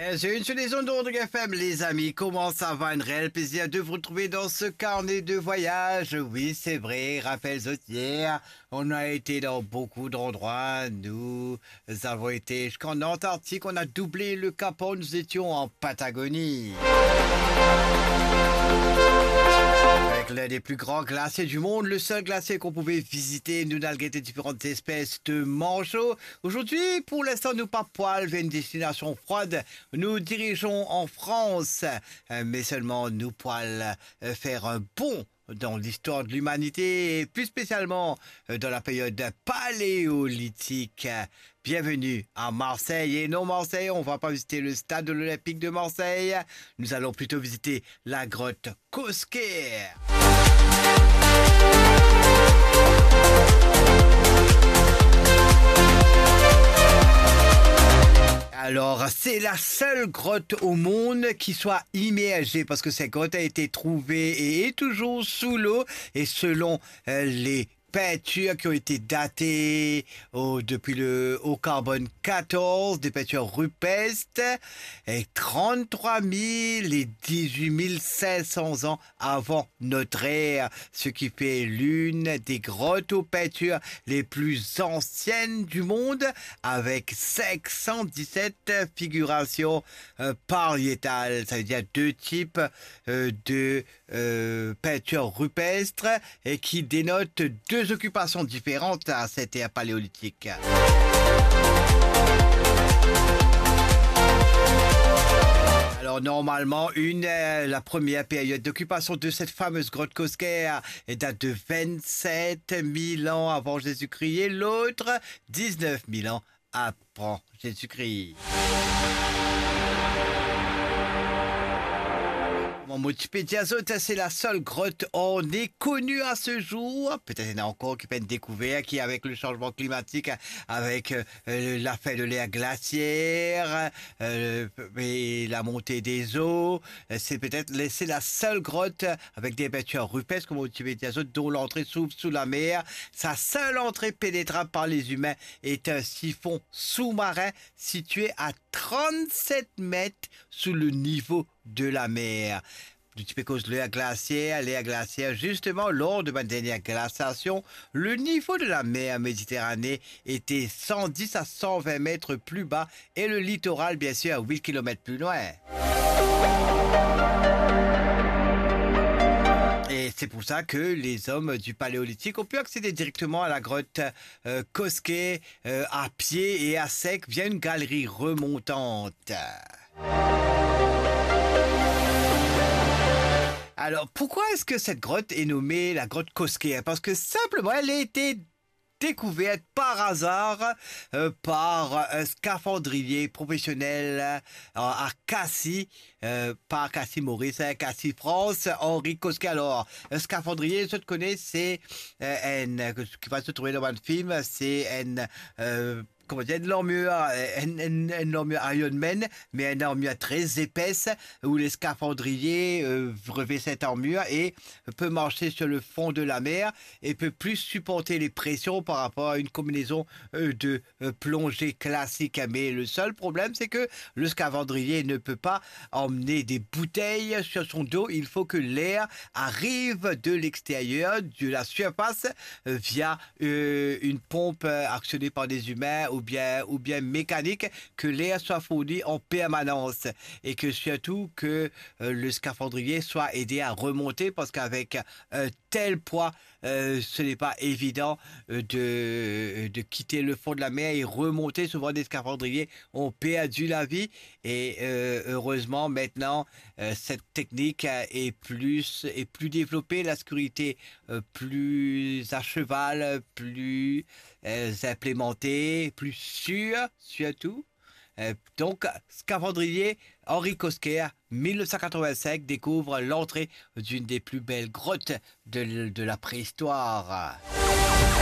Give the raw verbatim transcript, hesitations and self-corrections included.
Bienvenue sur les ondes d'Ordre F M, les amis. Comment ça va? Un réel plaisir de vous retrouver dans ce carnet de voyage. Oui, c'est vrai, Raphaël Zautière. On a été dans beaucoup d'endroits. Nous avons été jusqu'en Antarctique. On a doublé le Cap Horn. Nous étions en Patagonie. Avec l'un des plus grands glaciers du monde, le seul glacier qu'on pouvait visiter, nous naviguons des différentes espèces de manchots. Aujourd'hui, pour l'instant, nous pas poil vers une destination froide. Nous dirigeons en France, mais seulement nous poil faire un bond dans l'histoire de l'humanité et plus spécialement dans la période paléolithique. Bienvenue à Marseille. Et non, Marseille, on va pas visiter le stade de l'Olympique de Marseille. Nous allons plutôt visiter la grotte Cosquer. Alors, c'est la seule grotte au monde qui soit immergée parce que cette grotte a été trouvée et est toujours sous l'eau. Et selon euh, les peintures qui ont été datées au, depuis le au carbone quatorze, des peintures rupestres, et trente-trois mille et dix-huit mille cinq cents ans avant notre ère, ce qui fait l'une des grottes aux peintures les plus anciennes du monde, avec cinq cent dix-sept figurations euh, pariétales, ça veut dire deux types euh, de euh, peintures rupestres et qui dénotent deux Deux occupations différentes à cette ère paléolithique. Alors normalement, une, euh, la première période d'occupation de cette fameuse grotte Cosquer date de vingt-sept mille ans avant Jésus-Christ et l'autre dix-neuf mille ans après Jésus-Christ. Mon Wikipédia, c'est la seule grotte on est connue à ce jour. Peut-être qu'il y en a encore qui peuvent découvrir, qui avec le changement climatique, avec euh, la fin de l'ère glaciaire euh, et la montée des eaux, c'est peut-être c'est la seule grotte avec des peintures rupestres comme Wikipédia, dont l'entrée s'ouvre sous la mer. Sa seule entrée pénétrable par les humains est un siphon sous-marin situé à trente-sept mètres sous le niveau de la mer. Du type cause de l'ère glaciaire, l'ère glaciaire, justement, lors de ma dernière glaciation, le niveau de la mer Méditerranée était cent dix à cent vingt mètres plus bas et le littoral, bien sûr, à huit kilomètres plus loin. Et c'est pour ça que les hommes du Paléolithique ont pu accéder directement à la grotte euh, Cosquer euh, à pied et à sec via une galerie remontante. Alors, pourquoi est-ce que cette grotte est nommée la grotte Cosquer? Parce que simplement, elle a été découverte par hasard euh, par un scaphandrier professionnel euh, à Cassis, euh, par Cassis Maurice, hein, Cassis France, Henri Cosquer. Alors, un scaphandrier, je te connais, c'est euh, un, qui va se trouver dans un film, c'est un... Euh, comment dire, une armure, une, une, une armure Iron Man, mais une armure très épaisse où les scaphandriers euh, revêtent cette armure et peut marcher sur le fond de la mer et peut plus supporter les pressions par rapport à une combinaison euh, de euh, plongée classique. Mais le seul problème, c'est que le scaphandrier ne peut pas emmener des bouteilles sur son dos. Il faut que l'air arrive de l'extérieur, de la surface, euh, via euh, une pompe euh, actionnée par des humains ou bien, ou bien mécanique, que l'air soit fourni en permanence et que surtout que euh, le scaphandrier soit aidé à remonter parce qu'avec un tel poids, euh, ce n'est pas évident euh, de, de quitter le fond de la mer et remonter. Souvent des scaphandriers ont perdu la vie et euh, heureusement maintenant euh, cette technique est plus, est plus développée, la sécurité euh, plus à cheval, plus euh, implémentée, plus sûre surtout. Euh, donc, scaphandrier Henri Cosquer, mille neuf cent quatre-vingt-cinq, découvre l'entrée d'une des plus belles grottes de, de la préhistoire.